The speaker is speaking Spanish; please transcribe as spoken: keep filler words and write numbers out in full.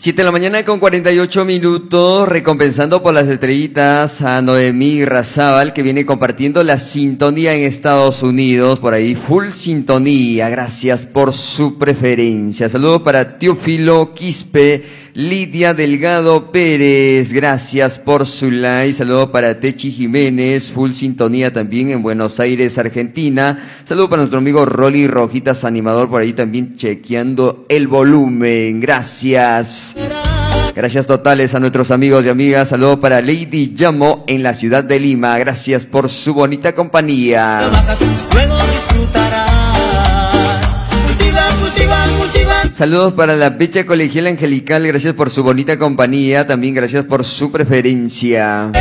Siete de la mañana con cuarenta y ocho minutos, recompensando por las estrellitas a Noemí Razábal, que viene compartiendo la sintonía en Estados Unidos, por ahí full sintonía, gracias por su preferencia. Saludos para Teófilo Quispe, Lidia Delgado Pérez, gracias por su like. Saludos para Techi Jiménez, full sintonía también en Buenos Aires, Argentina. Saludos para nuestro amigo Rolly Rojitas, animador, por ahí también chequeando el volumen, gracias. Gracias totales a nuestros amigos y amigas. Saludos para Lady Llamo en la ciudad de Lima. Gracias por su bonita compañía. Luego disfrutarás. Cultiva, cultiva, cultiva. Saludos para la Becha Colegial Angelical. Gracias por su bonita compañía. También gracias por su preferencia.